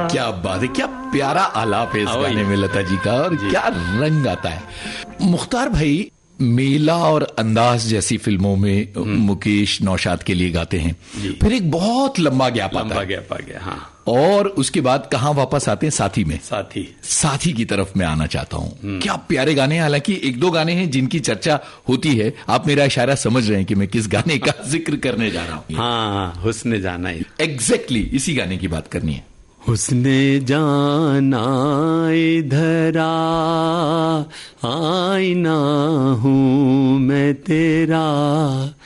क्या बात है, क्या प्यारा आलाप है इस गाने में लता जी का, और क्या रंग आता है। मुख्तार भाई, मेला और अंदाज जैसी फिल्मों में मुकेश नौशाद के लिए गाते हैं, फिर एक बहुत लंबा गैप आता है। गैप आ गया, हाँ। और उसके बाद कहां वापस आते हैं? साथी में। साथी की तरफ मैं आना चाहता हूं। क्या प्यारे गाने हैं। हालांकि एक दो गाने हैं जिनकी चर्चा होती है, आप मेरा इशारा समझ रहे हैं कि मैं किस गाने का जिक्र करने जा रहा हूं। हाँ, हुस्ने जाना है। एग्जैक्टली इसी गाने की बात करनी है। हुस्ने जाना इधरा आईना हूँ मैं तेरा,